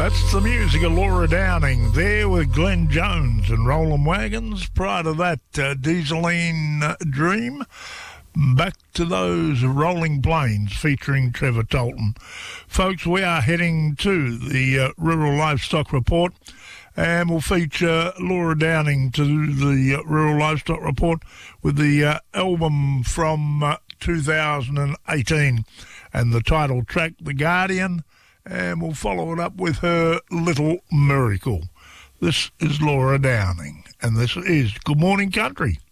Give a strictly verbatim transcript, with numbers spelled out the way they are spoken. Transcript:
That's the music of Laura Downing there with Glenn Jones and Rollin' Wagons. Prior to that, uh, Dieseline uh, Dream. Back to those Rolling Plains featuring Trevor Tolton. Folks, we are heading to the uh, Rural Livestock Report, and we'll feature Laura Downing to the uh, Rural Livestock Report with the uh, album from uh, two thousand eighteen and the title track, The Guardian, and we'll follow it up with her Little Miracle. This is Laura Downing, and this is Good Morning Country.